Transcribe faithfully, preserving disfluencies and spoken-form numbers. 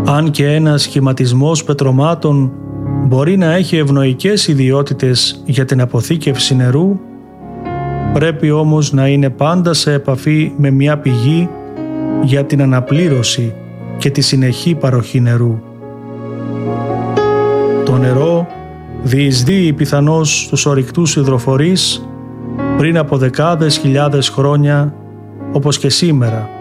Αν και ένας σχηματισμός πετρωμάτων μπορεί να έχει ευνοϊκές ιδιότητες για την αποθήκευση νερού, πρέπει όμως να είναι πάντα σε επαφή με μια πηγή για την αναπλήρωση και τη συνεχή παροχή νερού. Το νερό διεισδύει πιθανώς στους ορυκτούς υδροφορείς πριν από δεκάδες χιλιάδες χρόνια, όπως και σήμερα,